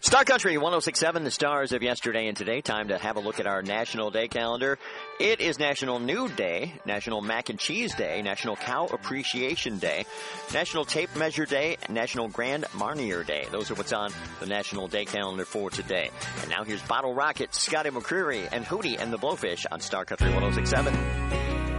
Star Country 106.7, the stars of yesterday and today. Time to have a look at our National Day calendar. It is National Nude Day, National Mac and Cheese Day, National Cow Appreciation Day, National Tape Measure Day, National Grand Marnier Day. Those are what's on the National Day calendar for today. And now here's Bottle Rocket, Scotty McCreery, and Hootie and the Blowfish on Star Country 106.7.